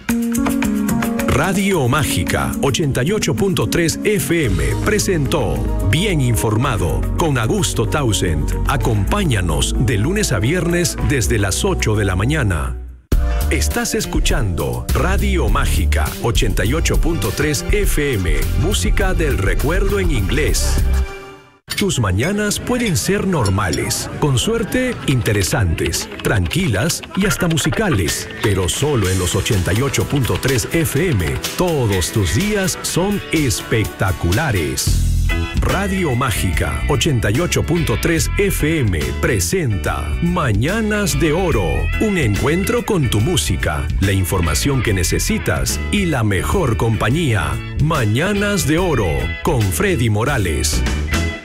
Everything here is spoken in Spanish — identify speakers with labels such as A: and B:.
A: Radio Mágica 88.3 FM presentó Bien Informado con Augusto Townsend. Acompáñanos de lunes a viernes desde las 8 de la mañana. Estás escuchando Radio Mágica 88.3 FM, música del recuerdo en inglés. Tus mañanas pueden ser normales, con suerte interesantes, tranquilas y hasta musicales, pero solo en los 88.3 FM. Todos tus días son espectaculares. Radio Mágica 88.3 FM presenta Mañanas de Oro, un encuentro con tu música, la información que necesitas y la mejor compañía. Mañanas de Oro con Freddy Morales.